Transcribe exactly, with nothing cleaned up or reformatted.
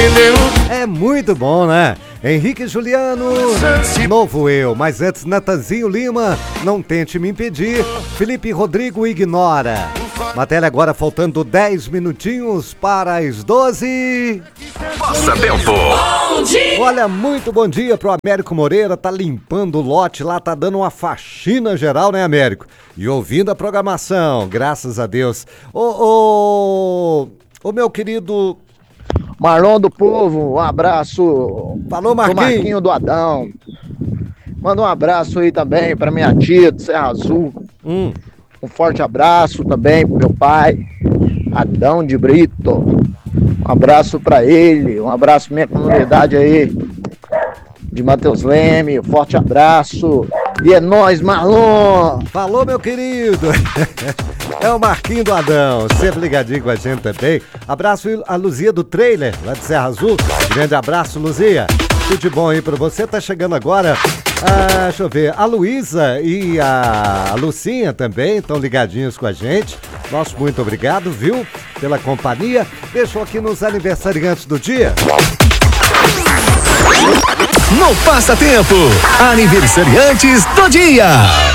É muito bom, né? Henrique Juliano, novo eu, mas antes Natanzinho Lima, não tente me impedir. Felipe Rodrigo, ignora. Matéria agora faltando dez minutinhos para as doze. Passa tempo. Olha, muito bom dia pro Américo Moreira, tá limpando o lote lá, tá dando uma faxina geral, né, Américo? E ouvindo a programação, graças a Deus. Ô, ô, ô meu querido... Marlon do Povo, um abraço. Falou, Marquinhos. Pro Marquinho do Adão. Manda um abraço aí também pra minha tia do Serra Azul. Hum. Um forte abraço também pro meu pai, Adão de Brito. Um abraço pra ele, um abraço pra minha comunidade aí de Matheus Leme, um forte abraço. E é nóis, Marlon! Falou, meu querido! É o Marquinho do Adão, sempre ligadinho com a gente também. Abraço a Luzia do Trailer, lá de Serra Azul. Grande abraço, Luzia. Tudo de bom aí pra você. Tá chegando agora, ah, deixa eu ver, a Luísa e a Lucinha também estão ligadinhos com a gente. Nosso muito obrigado, viu, pela companhia. Deixou aqui nos aniversariantes do dia. No Passa Tempo, aniversariantes do dia.